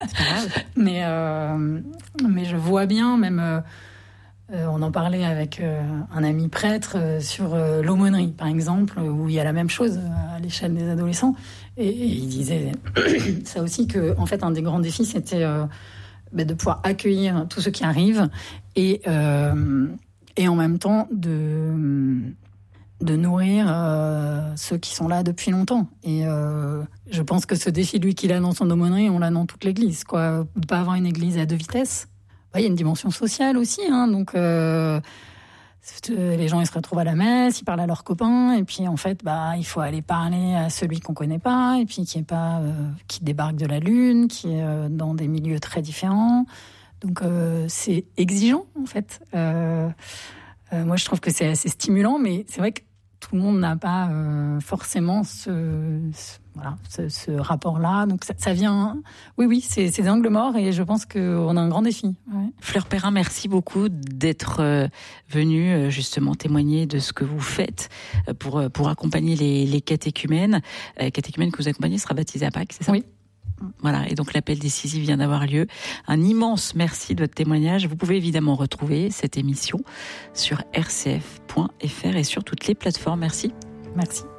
C'est pas grave. Mais je vois bien, même on en parlait avec un ami prêtre sur l'aumônerie, par exemple, où il y a la même chose à l'échelle des adolescents. Et il disait ça aussi, que en fait, un des grands défis, c'était de pouvoir accueillir tous ceux qui arrivent et en même temps de nourrir ceux qui sont là depuis longtemps. Et je pense que ce défi, lui, qu'il a dans son aumônerie, on l'a dans toute l'Église, quoi. De pas avoir une Église à deux vitesses. Il y a une dimension sociale aussi, hein, donc les gens, ils se retrouvent à la messe, ils parlent à leurs copains, et puis en fait, il faut aller parler à celui qu'on connaît pas, et puis qui est pas, qui débarque de la Lune, qui est dans des milieux très différents. Donc c'est exigeant, en fait. Moi, je trouve que c'est assez stimulant, mais c'est vrai que tout le monde n'a pas forcément ce rapport-là. Donc ça vient... Oui, c'est des angles morts, et je pense qu'on a un grand défi. Ouais. Fleur Perrin, merci beaucoup d'être venue justement témoigner de ce que vous faites pour accompagner les catéchumènes. Catéchumène que vous accompagnez sera baptisé à Pâques, c'est ça ? Oui. Voilà, et donc l'appel décisif vient d'avoir lieu. Un immense merci de votre témoignage. Vous pouvez évidemment retrouver cette émission sur rcf.fr et sur toutes les plateformes. Merci. Merci.